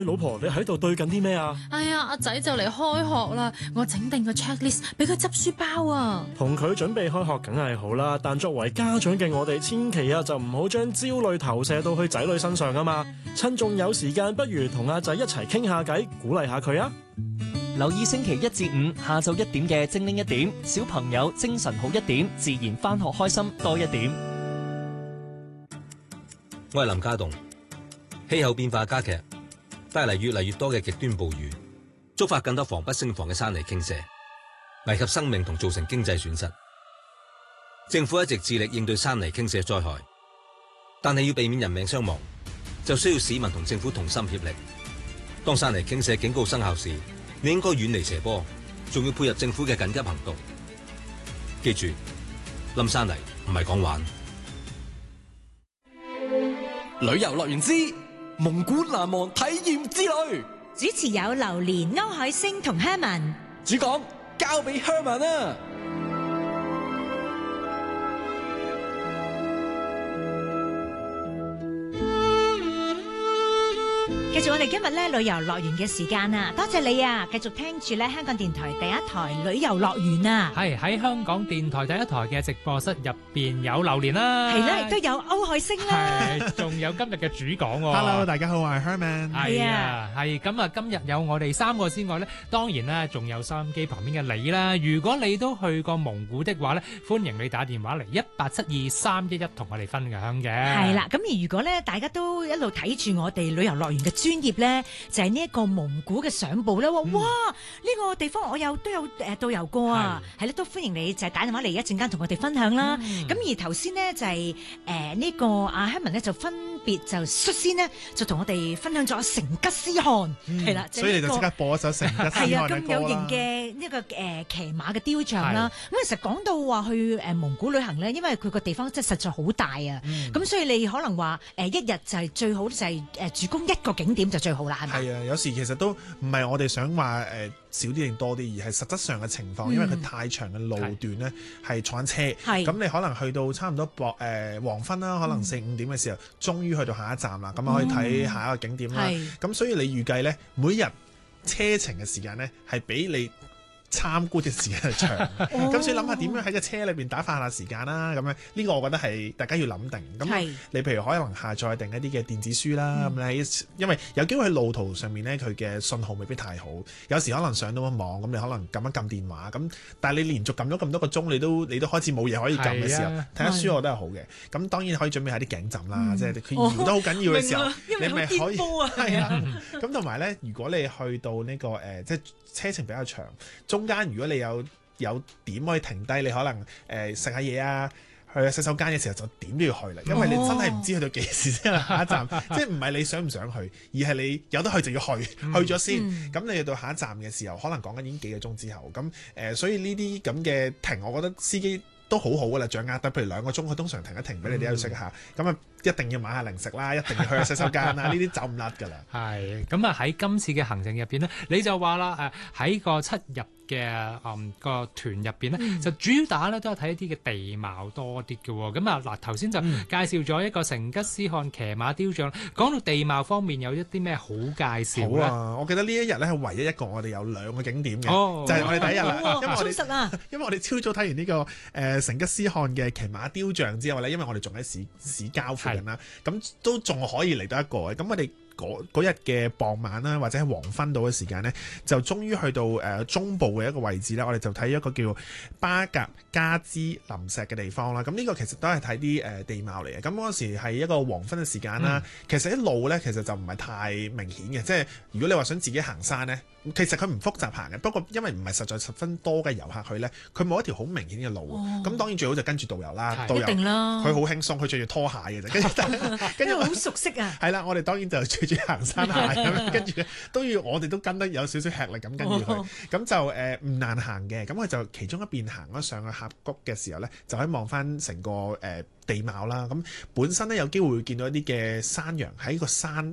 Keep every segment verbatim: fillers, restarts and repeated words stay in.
老婆，你喺度對緊啲咩啊？ 哎呀，阿仔就嚟開學啦，我整定個 checklist 俾佢執書包啊。 同佢準備開學梗係好啦，但作為家長嘅我哋，千祈啊就唔好將焦慮投射到去仔女身上啊嘛。趁仲有時間，不如同阿仔一齊傾下偈，鼓勵下佢啊。 留意星期一至五下晝一點嘅精靈一點，小朋友精神好一點，自然返學開心多一點。 我係林家棟。氣候變化加劇，帶嚟越嚟越多嘅極端暴雨，觸發更多防不勝防嘅山泥傾瀉，危及生命同造成經濟損失。政府一直致力應對山泥傾瀉災害，但係要避免人命傷亡，就需要市民同政府同心協力。當山泥傾瀉警告生效時，你應該遠離斜坡，仲要配合政府嘅緊急行動。記住，冧山泥唔係講玩。 旅遊樂園之蒙古難忘體驗之旅， 主持有榴蓮、歐海星同 Herman， 主講交俾 Herman 啊！ 繼續我哋今日咧旅遊樂園嘅時間啊，多謝你啊！繼續聽住咧香港電台第一台旅遊樂園啊， 係喺香港電台第一台嘅直播室入邊有榴蓮啦， 係啦，亦都有歐海星啦， 係仲有今日嘅主講喎。 Hello， 大家好，我係 Herman。 係啊，係咁啊，今日有我哋三個之外咧，當然啦，仲有收音機旁邊嘅你啦。如果你都去過蒙古的話咧，歡迎你打電話嚟一八七二三一一同我哋分享嘅。 係啦，咁而如果咧大家都一路睇住我哋旅遊樂園嘅專業咧，就係呢一個蒙古嘅相簿咧，哇！呢、嗯這個地方我有都有誒導遊過啊，係咧都歡迎你就係打電話嚟一陣間同我哋分享啦。咁、嗯、而頭先呢，就係誒呢個阿 Herman 咧就分別就率先呢，就同我哋分享咗成吉思汗係啦、嗯， 所以你就即刻播一首成吉思汗嘅歌啦。係啊，咁有型嘅呢個誒騎馬嘅雕像啦。咁其實講到話去誒蒙古旅行咧，因為佢個地方真係實在好大啊，咁、嗯、所以你可能話誒一日就係最好就係誒主攻一個景點就最好啦，係咪？ 係啊，有時其實都唔係我哋想話誒、呃、少啲定多啲，而係實質上嘅情況、嗯，因為佢太長嘅路段咧係坐緊車，咁你可能去到差唔多博誒、呃、黃昏啦，可能四五點嘅時候，終、嗯、於去到下一站啦，咁可以睇下一個景點啦。咁、嗯、所以你預計咧，每日車程嘅時間咧係比你參觀嘅時間係長，咁、哦、所以諗下點樣喺個車裏邊打發下時間啦。咁樣呢個我覺得係大家要諗定。咁你譬如可能下載定一啲嘅電子書啦，咁、嗯、你因為有機會喺路途上面咧，佢嘅信號未必太好，有時可能上到個網，咁你可能撳一撳電話，咁但係你連續撳咗咁多個鐘，你都你都開始冇嘢可以撳嘅時候，睇下書我覺得係好嘅。咁當然可以準備下啲頸枕啦，嗯、即係佢搖得好緊要嘅時候，哦、你咪可以係啊。咁同埋咧，如果你去到呢、這個誒、呃，即係車程比較長，中間如果你有有點可以停低，你可能誒食下嘢啊，去洗手間嘅時候就點都要去啦，因為你真係唔知去到幾時先係下一站，即係唔係你想唔想去，而係你有得去就要去，嗯、去咗先。咁、嗯、你去到下一站嘅時候，可能講緊已經幾個鐘之後，咁誒、呃，所以呢啲咁嘅停，我覺得司機都好好噶啦，掌握得，譬如兩個鐘，佢通常停一停俾你哋休息一下，咁、嗯、啊一定要買下零食啦，一定要去下洗手間啦，呢啲走唔甩噶啦。係， 咁啊喺今次嘅行程入邊呢，你就話啦誒喺個七日嘅誒個團入邊呢，嗯、就主打咧都係睇一啲嘅地貌多啲嘅喎。咁啊嗱頭先就介紹咗一個成吉思汗騎馬雕像，講、嗯、到地貌方面有一啲咩好介紹咧？ 好啊，我記得呢一日咧係唯一一個我哋有兩個景點嘅、哦，就係、是、我哋第一日啦、哦，因為我哋、啊、因為我哋朝早睇完呢、這個誒、呃、成吉思汗嘅騎馬雕像之後咧，因為我哋仲喺市市郊附近啦，咁都仲可以嚟到一個嘅，咁我哋。嗰日嘅傍晚啦，或者喺黃昏到嘅時間呢，就終於去到誒、呃、中部嘅一個位置啦。我哋就睇一個叫巴格加茲林石嘅地方啦。咁呢個其實都係睇啲誒地貌嚟嘅。咁嗰時係一個黃昏嘅時間啦、嗯。其實啲路呢，其實就唔係太明顯嘅。即係如果你話想自己行山呢，其實佢唔複雜行嘅。不過因為唔係實在十分多嘅遊客去呢，佢冇一條好明顯嘅路。咁、哦、當然最好就跟住導遊啦。導遊佢好輕鬆，佢着住拖鞋嘅啫。跟住跟住好熟悉啊。係啦，我哋當然就着住行山鞋咁，跟住都要我哋都跟得有少少吃力咁跟住佢，咁、哦、就誒唔、呃、難行嘅。咁佢就其中一邊行咗上去峽谷嘅時候咧，就可以望翻成個誒、呃、地貌啦。咁本身咧有機會會見到一啲嘅山羊喺個山誒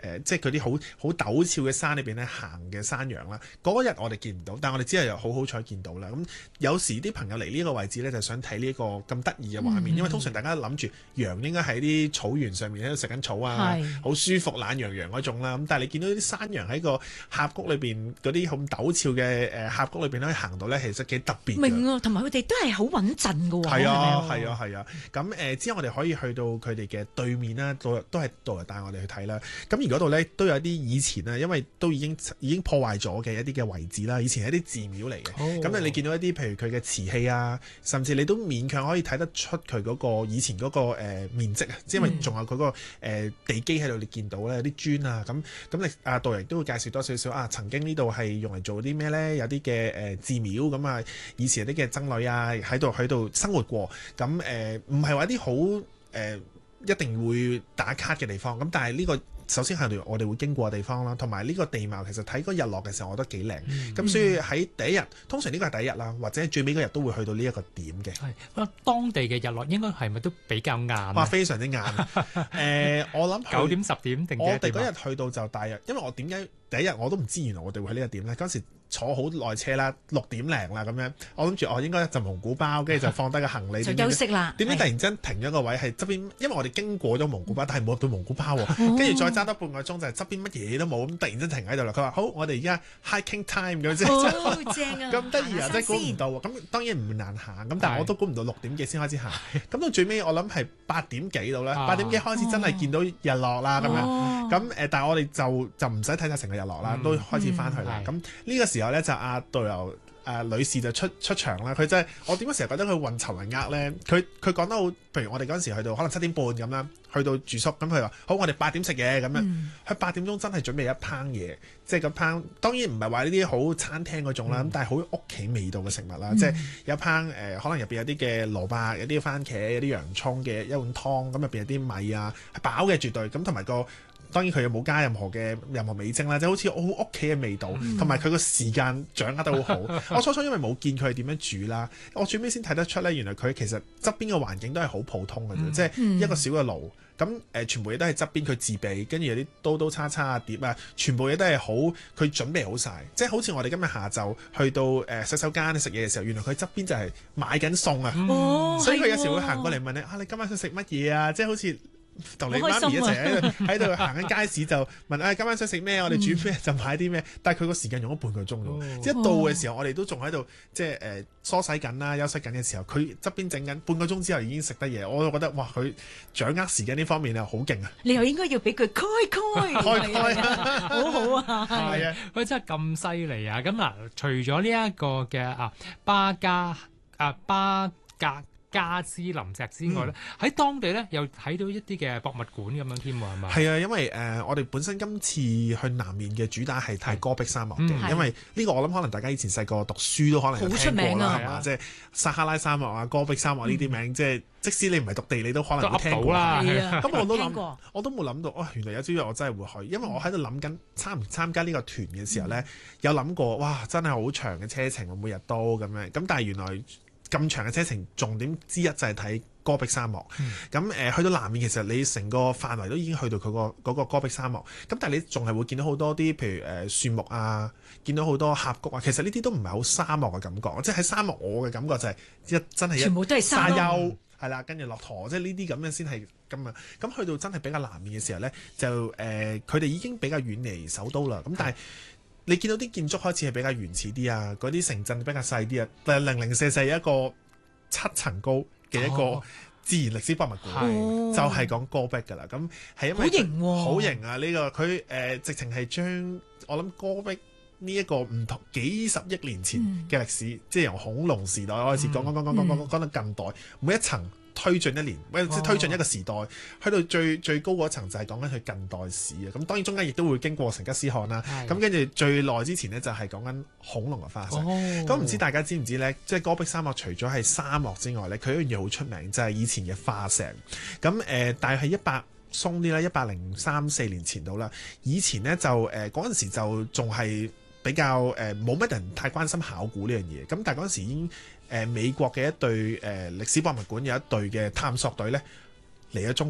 呃、即係佢啲好好陡峭嘅山裏邊咧行嘅山羊啦。嗰日我哋見唔到，但係我哋只係好好彩見到啦。咁有時啲朋友嚟呢個位置咧，就想睇呢個咁得意嘅畫面，嗯、因為通常大家諗住羊應該喺啲草原上面喺度食緊草啊，好舒服懶洋洋嗰種啦。咁但係你見到啲山羊喺個峽谷裏邊嗰啲咁陡峭嘅誒峽谷裏邊可以行到咧，其實幾特別。 明啊，同埋佢哋都係好穩陣㗎喎。係啊，係啊，係啊。咁誒、呃、之後我哋可以去到佢哋嘅對面啦，都都係導遊帶我哋去睇啦。咁而嗰度咧都有啲以前啊，因為都已經已經破壞咗嘅一啲嘅遺址啦。以前係一啲寺廟嚟嘅。咁、哦、你見到一啲譬如佢嘅瓷器啊，甚至你都勉強可以睇得出佢嗰個以前嗰、嗰個、呃、面積啊，因為仲有佢、嗰個、呃、地基喺度，你見到咧有啲磚啊。咁咁你啊導遊亦都會介紹多少少啊，曾經呢度係用嚟做啲咩咧？有啲嘅誒寺廟咁啊，以前有啲嘅僧侶啊喺度喺度生活過。咁誒唔係話啲好誒一定會打卡嘅地方。咁但係呢、呢個首先係我哋會經過嘅地方啦，同埋呢個地貌其實睇嗰日落嘅時候，我覺得幾靚。咁、嗯、所以喺第一日，通常呢個係第一日啦，或者最尾嗰日都會去到呢一個點嘅。 係，當地嘅日落應該係咪都比較晏？ 哇，非常之晏。誒、呃，我諗九點十點定？我哋嗰日去到就大約，因為我點解第一日我都唔知原來我哋會喺呢個點咧？嗰時坐好耐車啦，六點零啦咁樣，我諗住我應該就蒙古包，跟住就放低個行李就休息啦。 點知突然之間停咗個位係側邊，因為我哋經過咗蒙古包，但係冇入到蒙古包喎。跟住再揸多半個鐘就係側邊乜嘢都冇，咁突然之間停喺度啦。佢話好，我哋而家 hiking time 咁啫， 好正啊！ 咁得意啊，真係估唔到。咁當然唔難行，咁但係我都估唔到六點幾先開始行。咁到最尾我諗係八點幾到啦，八點幾開始真係見到日落啦咁樣。咁誒，但係我哋就就唔使睇晒成個日落啦，都開始翻去啦。咁呢個時候咧就阿導遊誒女士就出出場啦。佢真係我點解成日覺得佢運籌帷幄咧？佢佢講得好，譬如我哋嗰陣時去到可能七點半咁啦，去到住宿咁佢話好，我哋八點食嘢咁樣。佢八點鐘真係準備一烹嘢，即係個烹當然唔係話呢啲好餐廳嗰種啦，咁、嗯、但係好屋企味道嘅食物啦，嗯、即係有一烹誒、呃，可能入邊有啲嘅蘿蔔，有啲番茄，有啲洋葱嘅一碗湯，咁入邊有啲米啊，係飽嘅絕對。咁同埋個當然佢又冇加任何嘅任何味精啦，即係好似好屋企嘅味道，同埋佢個時間掌握得好好。我初初因為冇見佢係點樣煮啦，我最尾先睇得出咧，原來佢其實側邊嘅環境都係好普通嘅啫，嗯、即係一個小嘅爐。咁誒、呃，全部嘢都係側邊佢自備，跟住有啲刀刀叉叉啊、碟啊，全部嘢都係好，佢準備好晒。即係好似我哋今日下晝去到誒、呃、洗手間食嘢嘅時候，原來佢側邊就係買緊餸啊， 哦、 所以佢有時會行過嚟問你啊，你今晚想食乜嘢啊？即係好似同你媽咪一齊喺度喺度行緊街市就問啊，今晚想食咩？我哋煮咩就買啲咩。但係佢個時間用咗半個鐘咯，即係、哦、到嘅時候我哋都仲喺度即係誒梳洗緊啦、休息緊嘅時候，佢側邊整緊半個鐘之後已經食得嘢，我都覺得哇！佢掌握時間呢方面啊好勁啊！ 你又應該要俾佢開開開開啊，好好啊！ 係啊， 喂，真係咁犀利啊！咁嗱，除咗呢一個嘅啊巴加啊巴格加茲林石之外咧，喺、嗯、當地咧又睇到一啲嘅博物館咁樣添喎，係嘛？係啊，因為誒、呃、我哋本身今次去南面嘅主打係睇戈壁沙漠嘅，嗯、因為呢個我諗可能大家以前細個讀書都可能有聽過啦，係嘛？即係撒哈拉沙漠啊、戈壁沙漠呢啲名，嗯、即係即使你唔係讀地理都可能會聽過啦。咁我都諗，我都冇諗到，哇、哦！原來有朝一日我真係會去，因為我喺度諗緊參唔參加呢個團嘅時候咧，嗯、有諗過，哇！真係好長嘅車程，我每日都咁樣。咁但係原來咁長嘅車程，重點之一就係睇戈壁沙漠。咁誒、嗯呃、去到南面，其實你成個範圍都已經去到佢個嗰個戈壁沙漠。咁但係你仲係會見到好多啲，譬如誒樹木啊，見到好多峽谷啊。其實呢啲都唔係好沙漠嘅感覺，即係喺沙漠我嘅感覺就係一真係一全部都係沙丘，係啦，跟住駱駝，即係呢啲咁樣先係咁啊。咁去到真係比較南面嘅時候咧，就誒佢哋已經比較遠離首都啦。咁但係你見到啲建築開始係比較原始啲啊，嗰啲城鎮比較細啲啊，但係零零舍舍一個七層高嘅一個自然歷史博物館，哦、就係講戈壁㗎啦。咁係因為好型喎，好型啊！呢、呢個佢誒、呃、直情係將我諗戈壁呢一個唔同幾十億年前嘅歷史，嗯、即係由恐龍時代開始講講講講講講講到近代，每一層推進一年，即係推進一個時代，哦、去到最最高嗰層就係講緊佢近代史啊！咁當然中間亦都會經過成吉思汗啦。咁跟住最耐之前呢，就係講緊恐龍嘅化石。咁唔、哦、知大家知唔知呢？即係戈壁沙漠除咗係沙漠之外呢，佢有一樣嘢好出名，就係、是、以前嘅化石。咁誒、呃，大概係一百鬆啲啦，一百零三四年前到啦。以前呢，就誒嗰陣時就仲係比較誒冇乜人太關心考古呢樣嘢。咁但係嗰陣時已經。誒、呃、美國嘅一隊誒、呃、歷史博物館有一隊嘅探索隊咧嚟咗中國，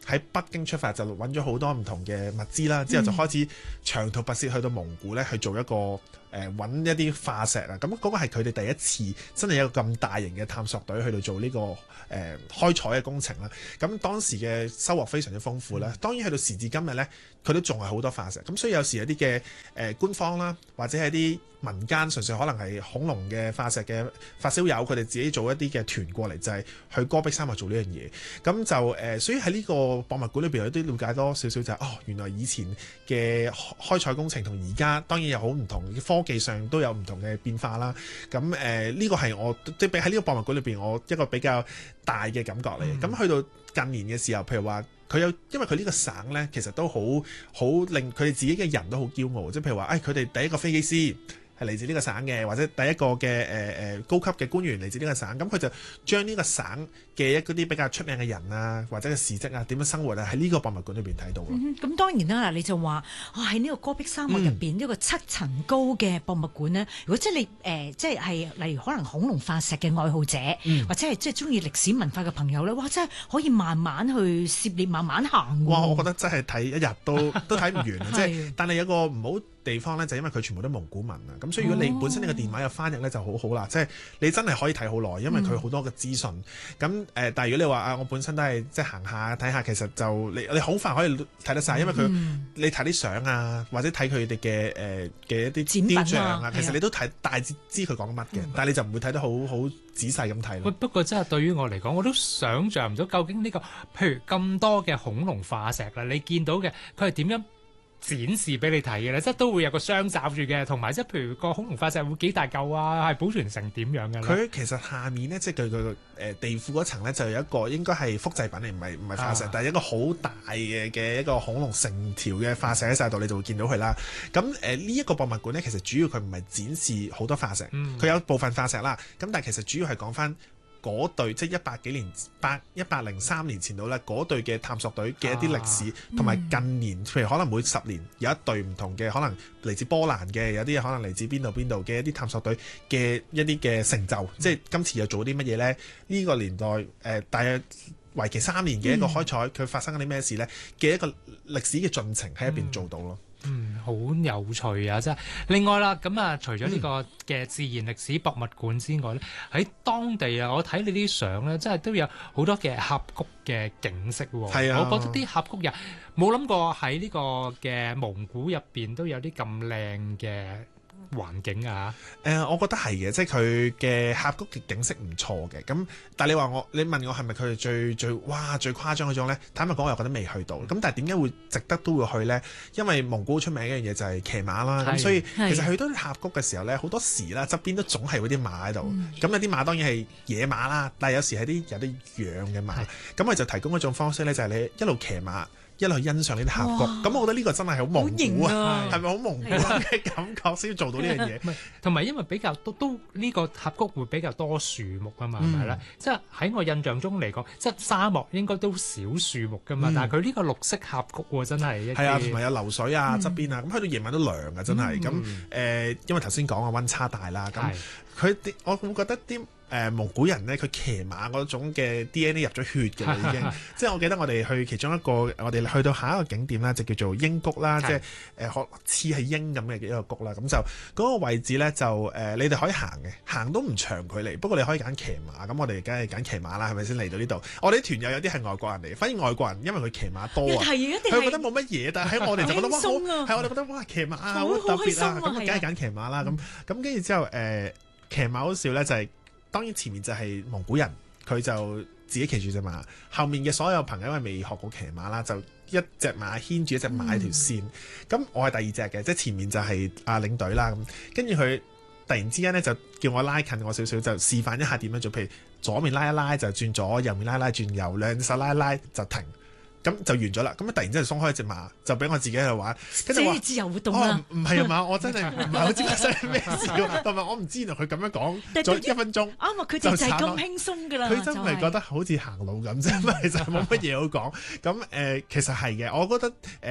喺北京出發，就揾咗好多唔同嘅物資啦，之後就開始長途跋涉去到蒙古咧去做一個誒揾、呃、一啲化石啊。咁嗰個係佢哋第一次真係有一個咁大型嘅探索隊去到做呢、這個誒、呃、開採嘅工程啦。咁當時嘅收穫非常之豐富啦。當然去到時至今日咧，佢都仲係好多化石。咁所以有時有啲嘅誒官方啦，或者係啲民間純粹可能係恐龍嘅化石嘅發燒友，佢哋自己做一啲嘅團過嚟，就係、是、去戈壁沙漠做呢樣嘢。咁就誒、呃，所以喺呢個博物館裏邊有啲了解多少少就係、是、哦，原來以前嘅開採工程同而家當然有好唔同，科技上都有唔同嘅變化啦。咁誒呢個係我即係比喺呢個博物館裏邊我一個比較大嘅感覺嚟。咁、嗯、去到近年嘅時候，譬如話佢有，因為佢呢個省呢，其實都好好令佢哋自己嘅人都好驕傲。即係譬如話，誒佢哋第一個飛機師係嚟自呢個省嘅，或者第一個嘅誒誒高級嘅官員嚟自呢個省，咁佢就將呢個省嘅一嗰啲比較出名嘅人啊，或者嘅事蹟啊，點樣生活啊，喺呢個博物館裏邊睇到咯。 咁、嗯、當然啦，你就話啊喺呢個戈壁沙漠入邊呢個七層高嘅博物館呢，如果即係你誒、呃、即係係例如可能恐龍化石嘅愛好者，嗯、或者係即係中意歷史文化嘅朋友咧，哇！真係可以慢慢去涉獵，慢慢行。 哇！我覺得真係睇一日都都睇唔完啊！即係，但係有個唔好地方咧，就因為佢全部都蒙古文啊，咁所以如果你本身你個電話有翻譯咧就好好啦，即係你真係可以睇好耐，因為佢好多嘅資訊。咁誒、呃，但係如果你話啊，我本身都係即係行下睇下，其實就你你好快可以睇得晒，因為佢、嗯、你睇啲相啊，或者睇佢哋嘅誒嘅一啲雕像啊，其實你都睇大致知佢講乜嘅，嗯、但係你就唔會睇得好好仔細咁睇咯。 不過真係對於我嚟講，我都想像唔到究竟呢、這個譬如咁多嘅恐龍化石啦，你見到嘅佢係點樣展示俾你睇嘅咧，即係都會有個箱罩住嘅，同埋即係譬如個恐龍化石會幾大嚿啊，係保存成點樣嘅咧？佢其實下面咧，即係佢佢誒地庫嗰層咧，就有一個應該係複製品嚟，唔係唔係化石，啊、但係一個好大嘅嘅一個恐龍成條嘅化石喺晒度，你就會見到佢啦。咁誒呢一個博物館咧，其實主要佢唔係展示好多化石，佢、嗯、有部分化石啦。咁但係其實主要係講翻嗰隊即係一百幾年、百一百零三年前到咧，嗰隊嘅探索隊嘅一啲歷史，同埋、啊嗯、近年，譬如可能每十年有一隊唔同嘅，可能嚟自波蘭嘅，有啲可能嚟自邊度邊度嘅一啲探索隊嘅一啲嘅成就，嗯、即係今次又做啲乜嘢咧？呢、呢個年代誒、呃，大約為期三年嘅一個開採，佢、嗯、發生緊啲咩事咧？嘅一個歷史嘅進程喺入邊做到咯。 嗯，好有趣啊！真係。另外啦，咁啊，除咗呢個嘅自然歷史博物館之外咧，喺、嗯、當地啊，我睇你啲相咧，真係都有好多嘅峽谷嘅景色喎。係啊，我覺得啲峽谷又冇諗過喺呢個嘅蒙古入邊都有啲咁靚嘅環境啊！ 誒、呃，我覺得係嘅，即係佢嘅峽谷嘅景色唔錯嘅。咁，但係你話我，你問我係咪佢哋最最哇最誇張嗰種咧？坦白講，我又覺得未去到。咁但係點解會值得都會去咧？因為蒙古出名一樣嘢就係騎馬啦。咁所以其實去到峽谷嘅時候咧，好多時啦側邊都總係嗰啲馬喺度。咁、嗯、有啲馬當然係野馬啦，但係有時係啲有啲養嘅馬。咁佢就提供一種方式咧，就係你一路騎馬，一路去欣賞呢啲峽谷，咁我覺得呢個真係好蒙古啊，係咪好蒙古嘅感覺先做到呢樣嘢？ 同埋因為比較都都呢個峽谷會比較多樹木啊嘛，係咪咧？即係喺我印象中嚟講，即係沙漠應該都少樹木噶嘛，但係佢呢個綠色峽谷喎，真係係啊，同埋有流水啊側邊啊，咁去到夜晚都涼啊，真係咁誒，因為頭先講啊溫差大啦，咁佢啲我會覺得啲。誒、呃、蒙古人咧，佢騎馬嗰種嘅 D N A 入咗血嘅啦，已經。即係我記得我哋去其中一個，我哋去到下一個景點啦，就叫做鷹谷啦，即係誒學似係鷹咁嘅一個谷啦。咁就嗰、那個位置咧，就誒、呃、你哋可以行嘅，行都唔長距離。不過你可以揀騎馬，咁我哋梗係揀騎馬啦，係咪先嚟到呢度？我哋啲團友有啲係外國人嚟，反而外國人因為佢騎馬多啊，佢覺得冇乜嘢，但係喺我哋就覺得哇好，係我哋覺得哇騎馬啊好特別啊，咁啊梗係揀騎馬啦。咁咁跟住之後誒、呃、騎馬好笑咧，就係、是。當然前面就係蒙古人，佢就自己騎住隻馬，後面嘅所有朋友因為未學過騎馬啦，就一隻馬牽住一隻馬一條線。咁、嗯、我係第二隻嘅，即係前面就係阿領隊啦。咁跟住佢突然之間咧就叫我拉近我少少，就示範一下點樣做。譬如左面拉一拉就轉左，右面拉一拉轉右，兩隻手拉一拉就停。咁就完咗啦，咁啊突然之間鬆開一隻馬，就俾我自己喺度玩，跟住話自由活動啦。 唔係啊嘛，我真係唔係好知發生咩事喎，同埋我唔知道佢咁樣講咗一分鐘，啱啊，佢就係咁輕鬆噶啦。 佢真係覺得好似行路咁啫，其實冇乜嘢好講。咁誒、呃，其實係嘅，我覺得誒。呃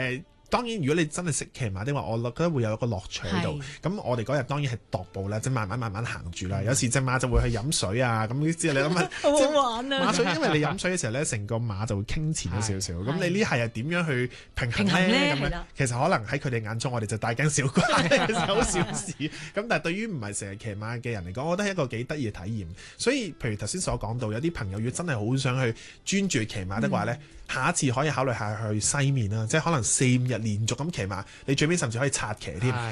當然，如果你真係識騎馬的話，我覺得會有一個樂趣喺度。咁我哋嗰日當然係踱步啦，即係慢慢慢慢行住啦。有時隻馬就會去飲水啊，咁之後你諗下， 好好玩啊！ 馬水因為你飲水嘅時候咧，成個馬就會傾前咗少少。咁你呢係又點樣去平衡咧？咁樣其實可能喺佢哋眼中，我哋就大驚小怪，其實好小事。咁但係對於唔係成日騎馬嘅人嚟講，我覺得係一個幾得意嘅體驗。所以譬如頭先所講到，有啲朋友如果真係好想去專注騎馬的話咧，嗯、下一次可以考慮下去西面啦，即係可能四五日連續咁騎馬，你最尾甚至可以策騎添。